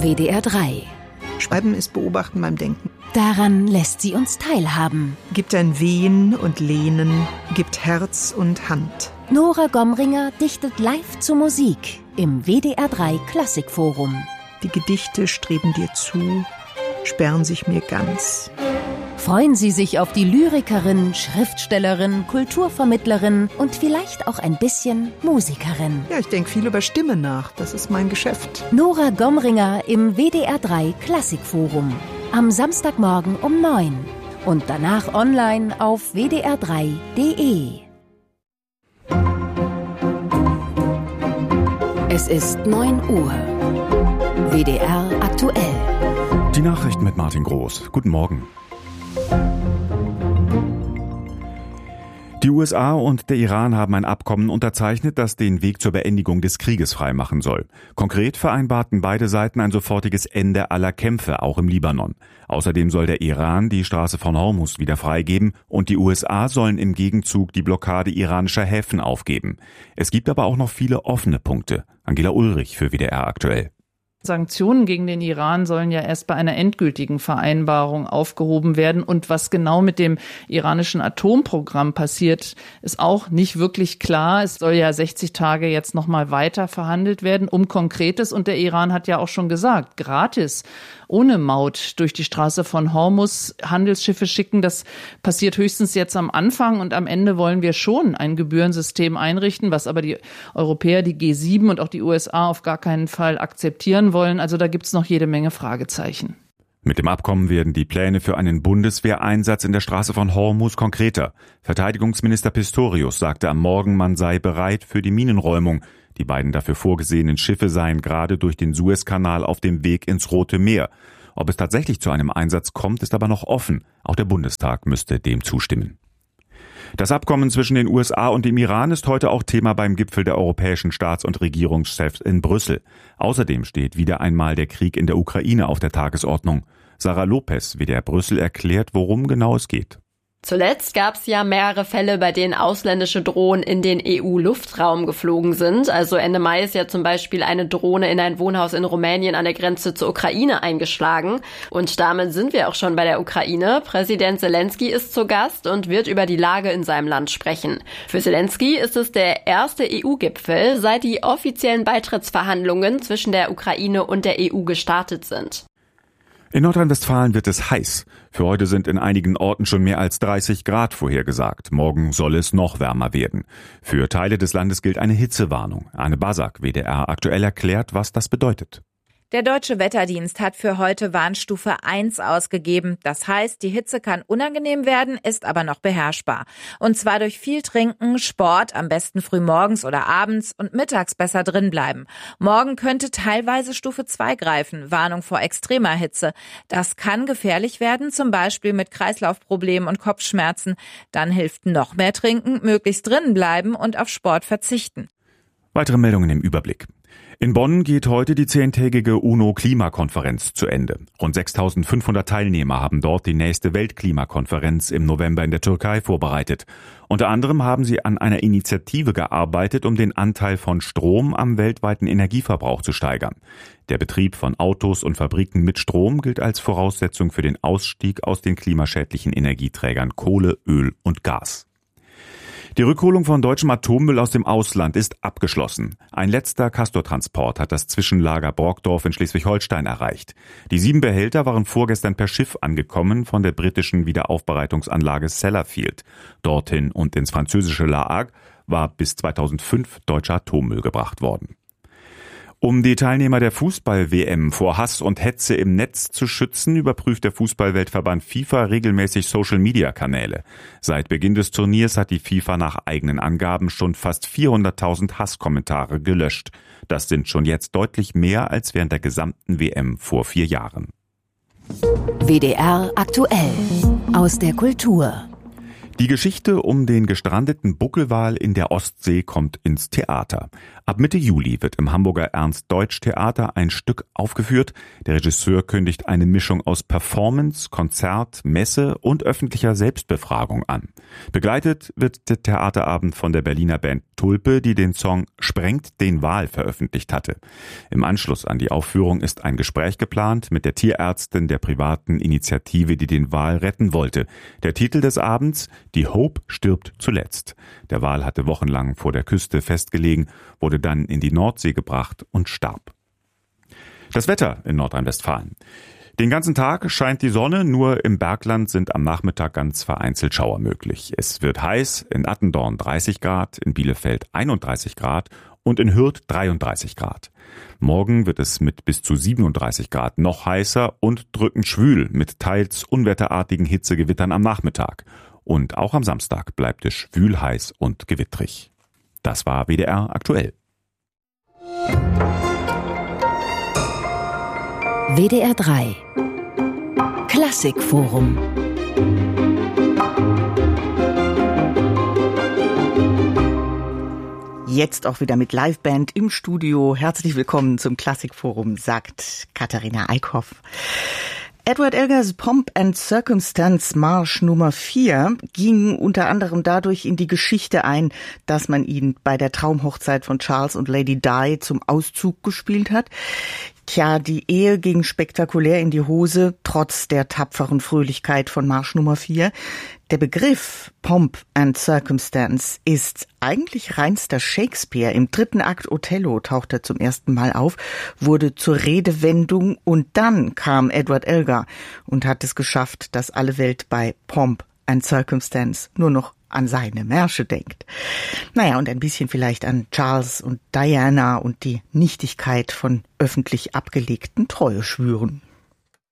WDR 3. Schreiben ist Beobachten beim Denken. Daran lässt sie uns teilhaben. Gibt ein Wehen und Lehnen, gibt Herz und Hand. Nora Gomringer dichtet live zur Musik im WDR 3 Klassikforum. Die Gedichte streben dir zu, sperren sich mir ganz. Freuen Sie sich auf die Lyrikerin, Schriftstellerin, Kulturvermittlerin und vielleicht auch ein bisschen Musikerin. Ja, ich denke viel über Stimme nach. Das ist mein Geschäft. Nora Gomringer im WDR 3 Klassikforum. Am Samstagmorgen um 9 und danach online auf wdr3.de. Es ist 9 Uhr. WDR aktuell. Die Nachrichten mit Martin Groß. Guten Morgen. Die USA und der Iran haben ein Abkommen unterzeichnet, das den Weg zur Beendigung des Krieges freimachen soll. Konkret vereinbarten beide Seiten ein sofortiges Ende aller Kämpfe, auch im Libanon. Außerdem soll der Iran die Straße von Hormuz wieder freigeben und die USA sollen im Gegenzug die Blockade iranischer Häfen aufgeben. Es gibt aber auch noch viele offene Punkte. Angela Ulrich für WDR aktuell. Sanktionen gegen den Iran sollen ja erst bei einer endgültigen Vereinbarung aufgehoben werden. Und was genau mit dem iranischen Atomprogramm passiert, ist auch nicht wirklich klar. Es soll ja 60 Tage jetzt nochmal weiter verhandelt werden um Konkretes. Und der Iran hat ja auch schon gesagt, gratis, ohne Maut durch die Straße von Hormuz Handelsschiffe schicken. Das passiert höchstens jetzt am Anfang. Und am Ende wollen wir schon ein Gebührensystem einrichten, was aber die Europäer, die G7 und auch die USA auf gar keinen Fall akzeptieren wollen. Also da gibt's noch jede Menge Fragezeichen. Mit dem Abkommen werden die Pläne für einen Bundeswehreinsatz in der Straße von Hormuz konkreter. Verteidigungsminister Pistorius sagte am Morgen, man sei bereit für die Minenräumung. Die beiden dafür vorgesehenen Schiffe seien gerade durch den Suezkanal auf dem Weg ins Rote Meer. Ob es tatsächlich zu einem Einsatz kommt, ist aber noch offen. Auch der Bundestag müsste dem zustimmen. Das Abkommen zwischen den USA und dem Iran ist heute auch Thema beim Gipfel der europäischen Staats- und Regierungschefs in Brüssel. Außerdem steht wieder einmal der Krieg in der Ukraine auf der Tagesordnung. Sarah Lopez, WDR Brüssel, erklärt, worum genau es geht. Zuletzt gab es ja mehrere Fälle, bei denen ausländische Drohnen in den EU-Luftraum geflogen sind. Also Ende Mai ist ja zum Beispiel eine Drohne in ein Wohnhaus in Rumänien an der Grenze zur Ukraine eingeschlagen. Und damit sind wir auch schon bei der Ukraine. Präsident Zelensky ist zu Gast und wird über die Lage in seinem Land sprechen. Für Zelensky ist es der erste EU-Gipfel, seit die offiziellen Beitrittsverhandlungen zwischen der Ukraine und der EU gestartet sind. In Nordrhein-Westfalen wird es heiß. Für heute sind in einigen Orten schon mehr als 30 Grad vorhergesagt. Morgen soll es noch wärmer werden. Für Teile des Landes gilt eine Hitzewarnung. Arne Basak, WDR aktuell, erklärt, was das bedeutet. Der Deutsche Wetterdienst hat für heute Warnstufe 1 ausgegeben. Das heißt, die Hitze kann unangenehm werden, ist aber noch beherrschbar. Und zwar durch viel Trinken, Sport, am besten früh morgens oder abends und mittags besser drin bleiben. Morgen könnte teilweise Stufe 2 greifen, Warnung vor extremer Hitze. Das kann gefährlich werden, zum Beispiel mit Kreislaufproblemen und Kopfschmerzen. Dann hilft noch mehr Trinken, möglichst drinnen bleiben und auf Sport verzichten. Weitere Meldungen im Überblick. In Bonn geht heute die 10-tägige UNO-Klimakonferenz zu Ende. Rund 6.500 Teilnehmer haben dort die nächste Weltklimakonferenz im November in der Türkei vorbereitet. Unter anderem haben sie an einer Initiative gearbeitet, um den Anteil von Strom am weltweiten Energieverbrauch zu steigern. Der Betrieb von Autos und Fabriken mit Strom gilt als Voraussetzung für den Ausstieg aus den klimaschädlichen Energieträgern Kohle, Öl und Gas. Die Rückholung von deutschem Atommüll aus dem Ausland ist abgeschlossen. Ein letzter Castortransport hat das Zwischenlager Brokdorf in Schleswig-Holstein erreicht. Die 7 Behälter waren vorgestern per Schiff angekommen von der britischen Wiederaufbereitungsanlage Sellafield. Dorthin und ins französische La Hague war bis 2005 deutscher Atommüll gebracht worden. Um die Teilnehmer der Fußball-WM vor Hass und Hetze im Netz zu schützen, überprüft der Fußballweltverband FIFA regelmäßig Social-Media-Kanäle. Seit Beginn des Turniers hat die FIFA nach eigenen Angaben schon fast 400.000 Hasskommentare gelöscht. Das sind schon jetzt deutlich mehr als während der gesamten WM vor 4 Jahren. WDR aktuell aus der Kultur. Die Geschichte um den gestrandeten Buckelwal in der Ostsee kommt ins Theater. Ab Mitte Juli wird im Hamburger Ernst-Deutsch-Theater ein Stück aufgeführt. Der Regisseur kündigt eine Mischung aus Performance, Konzert, Messe und öffentlicher Selbstbefragung an. Begleitet wird der Theaterabend von der Berliner Band Tulpe, die den Song Sprengt den Wal veröffentlicht hatte. Im Anschluss an die Aufführung ist ein Gespräch geplant mit der Tierärztin der privaten Initiative, die den Wal retten wollte. Der Titel des Abends: Die Hope stirbt zuletzt. Der Wal hatte wochenlang vor der Küste festgelegen, wurde dann in die Nordsee gebracht und starb. Das Wetter in Nordrhein-Westfalen. Den ganzen Tag scheint die Sonne, nur im Bergland sind am Nachmittag ganz vereinzelt Schauer möglich. Es wird heiß, in Attendorn 30 Grad, in Bielefeld 31 Grad und in Hürth 33 Grad. Morgen wird es mit bis zu 37 Grad noch heißer und drückend schwül mit teils unwetterartigen Hitzegewittern am Nachmittag. Und auch am Samstag bleibt es schwül, heiß und gewittrig. Das war WDR aktuell. WDR 3 Klassikforum. Jetzt auch wieder mit Liveband im Studio. Herzlich willkommen zum Klassikforum, sagt Katharina Eickhoff. Edward Elgars Pomp and Circumstance Marsch Nummer 4 ging unter anderem dadurch in die Geschichte ein, dass man ihn bei der Traumhochzeit von Charles und Lady Di zum Auszug gespielt hat. Tja, die Ehe ging spektakulär in die Hose, trotz der tapferen Fröhlichkeit von Marsch Nummer 4. Der Begriff Pomp and Circumstance ist eigentlich reinster Shakespeare. Im 3. Akt Othello taucht er zum ersten Mal auf, wurde zur Redewendung und dann kam Edward Elgar und hat es geschafft, dass alle Welt bei Pomp and Circumstance nur noch an seine Märsche denkt. Naja, und ein bisschen vielleicht an Charles und Diana und die Nichtigkeit von öffentlich abgelegten Treueschwüren.